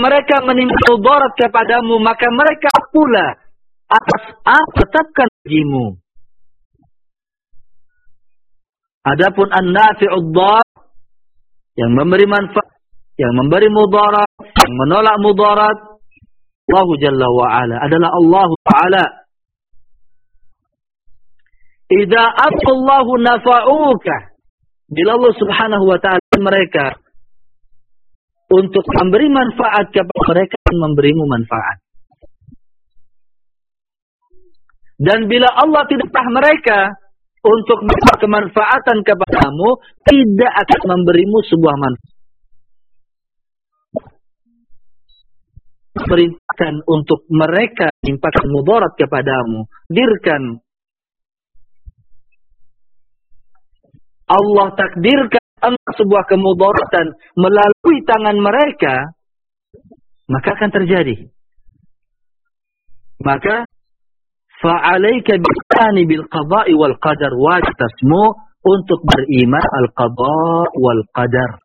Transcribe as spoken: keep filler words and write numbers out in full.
mereka menimbulkan mudarat kepadamu, maka mereka pula atas apa tetapkan bagimu. Adapun an-nafi'ud dhar, yang memberi manfaat, yang memberi mudarat, yang menolak mudarat, Allah Jalla wa Ala adalah Allah Ta'ala. Idza atallahu nafa'uka, bila Allah Subhanahu wa Ta'ala mereka untuk memberi manfaat kepada mereka, memberimu manfaat. Dan bila Allah tidak pernah mereka untuk memberi kemanfaatan kepadamu, tidak akan memberimu sebuah manfaat. Perintahkan untuk mereka menimpakan mudarat kepadamu, takdirkan Allah takdirkan sebuah kemudaratan melalui tangan mereka, maka akan terjadi. Maka fa'alaika bi'ani bil qada'i wal qadar, wajib tasmu untuk beriman al qada' wal qadar.